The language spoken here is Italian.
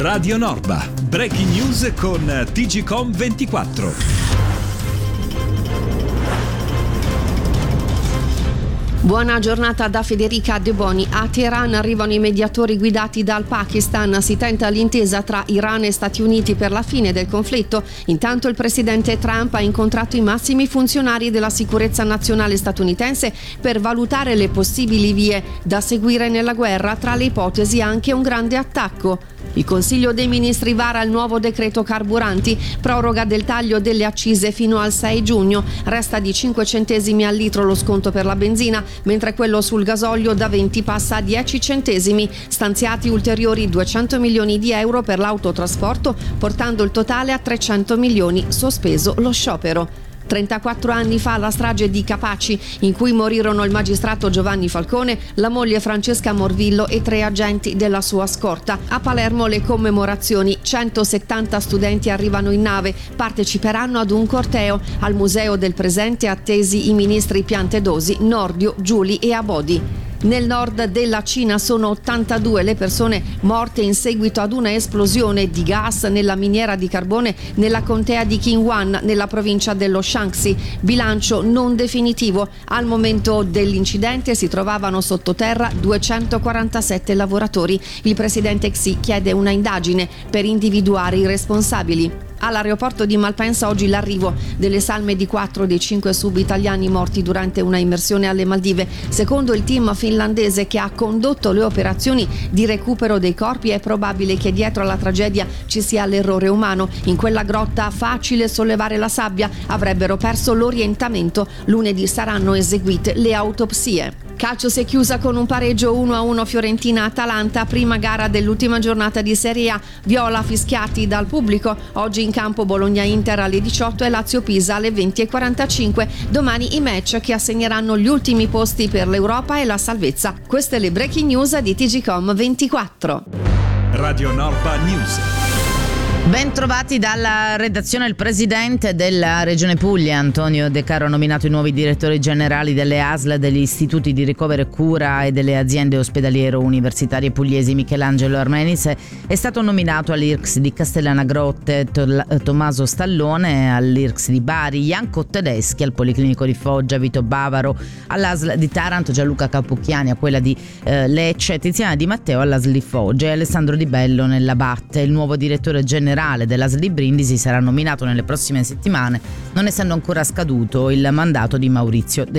Radio Norba. Breaking news con TGcom 24. Buona giornata da Federica De Boni. A Teheran arrivano i mediatori guidati dal Pakistan. Si tenta l'intesa tra Iran e Stati Uniti per la fine del conflitto. Intanto il presidente Trump ha incontrato i massimi funzionari della sicurezza nazionale statunitense per valutare le possibili vie da seguire nella guerra, tra le ipotesi anche un grande attacco. Il Consiglio dei Ministri vara il nuovo decreto carburanti, proroga del taglio delle accise fino al 6 giugno, resta di 5 centesimi al litro lo sconto per la benzina, mentre quello sul gasolio da 20 passa a 10 centesimi, stanziati ulteriori 200 milioni di euro per l'autotrasporto, portando il totale a 300 milioni, sospeso lo sciopero. 34 anni fa la strage di Capaci, in cui morirono il magistrato Giovanni Falcone, la moglie Francesca Morvillo e 3 agenti della sua scorta. A Palermo le commemorazioni, 170 studenti arrivano in nave, parteciperanno ad un corteo. Al Museo del Presente attesi i ministri Piantedosi, Nordio, Giuli e Abodi. Nel nord della Cina sono 82 le persone morte in seguito ad una esplosione di gas nella miniera di carbone nella contea di Qinhuan, nella provincia dello Shanxi. Bilancio non definitivo. Al momento dell'incidente si trovavano sottoterra 247 lavoratori. Il presidente Xi chiede una indagine per individuare i responsabili. All'aeroporto di Malpensa oggi l'arrivo delle salme di 4 dei 5 sub-italiani morti durante una immersione alle Maldive. Secondo il team finlandese che ha condotto le operazioni di recupero dei corpi, è probabile che dietro alla tragedia ci sia l'errore umano. In quella grotta facile sollevare la sabbia, avrebbero perso l'orientamento. Lunedì saranno eseguite le autopsie. Calcio si è chiusa con un pareggio 1-1 Fiorentina-Atalanta, prima gara dell'ultima giornata di Serie A. Viola fischiati dal pubblico. Oggi in campo Bologna-Inter alle 18 e Lazio-Pisa alle 20:45. Domani i match che assegneranno gli ultimi posti per l'Europa e la salvezza. Queste le breaking news di TGcom 24. Radio Norba News. Ben trovati dalla redazione. Il presidente della Regione Puglia, Antonio De Caro, ha nominato i nuovi direttori generali delle ASL, degli istituti di ricovero e cura e delle aziende ospedaliero universitarie pugliesi. Michelangelo Armenis è stato nominato all'IRCS di Castellana Grotte, Tommaso Stallone all'IRCS di Bari, Janko Tedeschi al Policlinico di Foggia, Vito Bavaro all'ASL di Taranto, Gianluca Capucchiani a quella di Lecce, Tiziana Di Matteo all'ASL di Foggia e Alessandro Di Bello nella Batte. Il nuovo direttore generale dell'ASL di Brindisi sarà nominato nelle prossime settimane, non essendo ancora scaduto il mandato di Maurizio